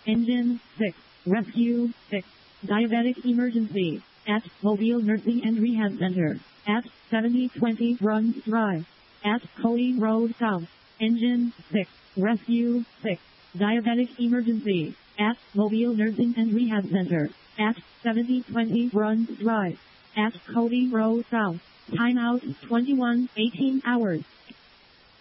Engine 6. Rescue 6. Diabetic emergency. At Mobile Nursing and Rehab Center. At 7020 Bruns Drive. At Cody Road South. Engine 6. Rescue 6. Diabetic emergency. At Mobile Nursing and Rehab Center. At 7020 Bruns Drive. At Cody Road South. Timeout 21:18 hours.